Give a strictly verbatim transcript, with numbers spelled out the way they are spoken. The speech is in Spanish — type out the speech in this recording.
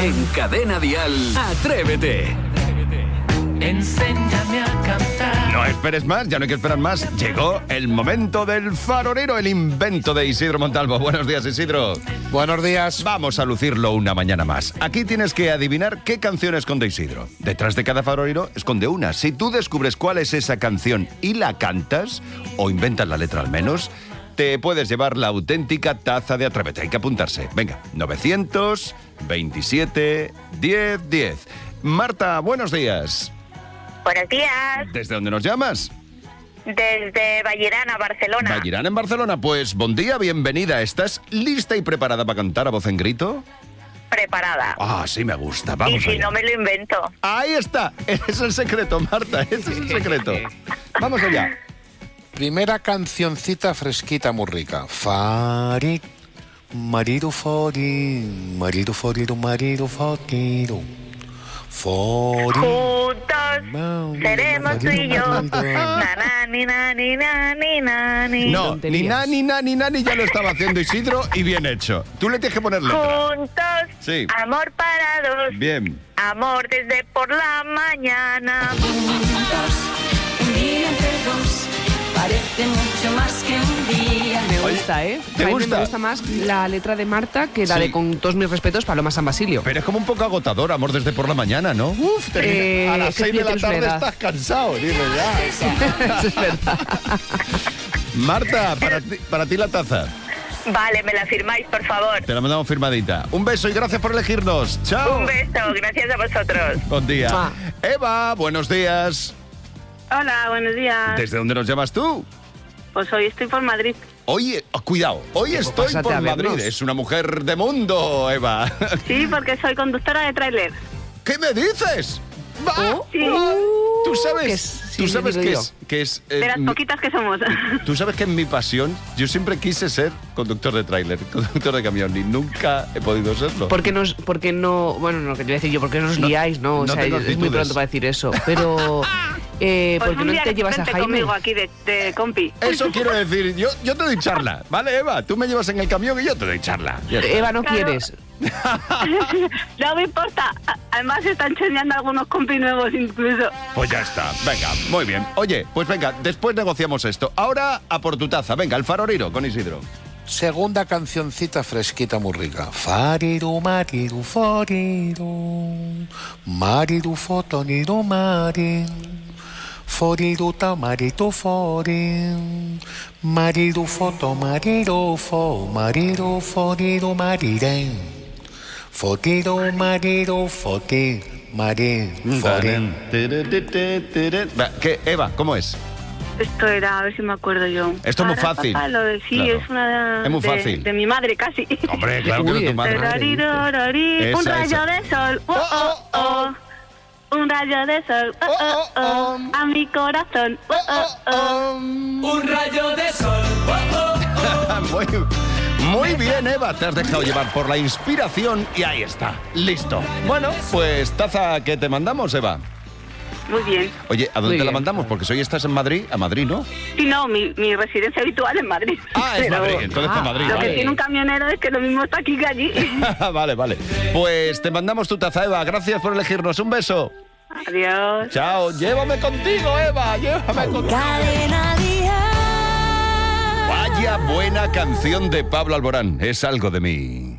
En Cadena Dial, Atrévete. Enséñame a cantar. No esperes más, ya no hay que esperar más. Llegó el momento del farolero, el invento de Isidro Montalvo. Buenos días, Isidro. Buenos días. Vamos a lucirlo una mañana más. Aquí tienes que adivinar qué canción esconde Isidro. Detrás de cada farolero esconde una. Si tú descubres cuál es esa canción y la cantas, o inventas la letra al menos, te puedes llevar la auténtica taza de Atrévete. Hay que apuntarse. Venga, novecientos veintisiete diez diez. Marta, buenos días. Buenos días. ¿Desde dónde nos llamas? Desde Vallirana, Barcelona. Vallirana, en Barcelona. Pues, buen día, bienvenida. ¿Estás lista y preparada para cantar a voz en grito? Preparada. Ah, sí me gusta. Vamos y si allá. no me lo invento. Ahí está. Ese es el secreto, Marta. Ese es el secreto. Vamos allá. Primera cancioncita fresquita muy rica. Fari, marido fori, marido forido, marido forido. Fori. Juntos seremos tú y yo. Na, na, ni, na, ni, na, ni, na, ni. No, ni na, ni na, ni na, ni ya lo estaba haciendo Isidro y bien hecho. Tú le tienes que poner letra. Juntos, Sí. amor para dos. Bien. Amor desde por la mañana. Un día entre dos parece mucho más que un día. Me gusta, ¿eh? ¿te Jaime, gusta? Me gusta más la letra de Marta que la Sí. de Con todos mis respetos, Paloma San Basilio. Pero es como un poco agotador, amor, desde por la mañana, ¿no? Uf, termina- Eh, a las es que seis de la tienes una tarde edad. estás cansado. Dime ya. Eso es verdad. Marta, para ti, para ti la taza. Vale, me la firmáis, por favor. Te la mandamos firmadita. Un beso y gracias por elegirnos. Chao. Un beso, gracias a vosotros. Buen día. Mua. Eva, buenos días. Hola, buenos días. ¿Desde dónde nos llamas tú? Pues hoy estoy por Madrid. Oye, oh, cuidado, hoy estoy pásate por a vernos. Madrid. Es una mujer de mundo, Eva. Sí, porque soy conductora de tráiler. ¿Qué me dices? Va. Oh. Sí, ¿Tú sabes, ¿Qué es? tú Sí, sabes digo qué yo. es, qué es eh, de las mi- poquitas que somos. Tú sabes que es mi pasión. Yo siempre quise ser conductor de tráiler, conductor de camión y nunca he podido serlo. ¿Por qué, nos, por qué no, bueno, no, que te voy a decir yo, ¿por qué nos liáis? No, o no sea, tengo es muy actitudes. pronto para decir eso. Pero, eh, Pues ¿por qué un no día te que llevas a vente Jaime? conmigo aquí de, de compi. Eso quiero decir, yo, yo te doy charla, ¿vale, Eva? Tú me llevas en el camión y yo te doy charla. Ya está. Eva, ¿no Claro. quieres? No me importa. A- Además se están enseñando algunos compis nuevos incluso. Pues ya está, venga, muy bien. Oye, pues venga, después negociamos esto. Ahora a por tu taza, venga, el farolero con Isidro. Segunda cancioncita fresquita muy rica. Fariru, mariru, foriru. Mariru, fotoniru, marin. Foriru, tamaritu, forin. Mariru, foto, mariru, fo. Mariru, foriru, mariren. Fotiru, mariru, foti. Marín, forin. Va, ¿Qué, Eva, cómo es? Esto era, a ver si me acuerdo yo. Esto es muy Para, fácil. papá, lo de, sí, Claro. es una Es muy de, fácil. de mi madre casi. Hombre, claro que Uy, no tu madre. Tarararari, Esa, un rayo esa. de sol, oh, oh, oh. Un rayo de sol, oh, oh, oh. A mi corazón, oh, oh, oh. Un rayo de sol. Oh, oh, oh. Muy, muy bien, Eva, te has dejado llevar por la inspiración y ahí está, listo. Bueno, pues taza que te mandamos, Eva. Muy bien. Oye, ¿a dónde Muy te la bien. mandamos? Porque si hoy estás en Madrid, a Madrid, ¿no? Sí, no, mi, mi residencia habitual es Madrid. Ah, es Pero Madrid, entonces para Madrid, Lo que vale. tiene un camionero es que lo mismo está aquí que allí. Vale, vale. Pues te mandamos tu taza, Eva. Gracias por elegirnos. Un beso. Adiós. Chao. Llévame contigo, Eva. Llévame contigo. Cadena Dial. Vaya buena canción de Pablo Alborán. Es algo de mí.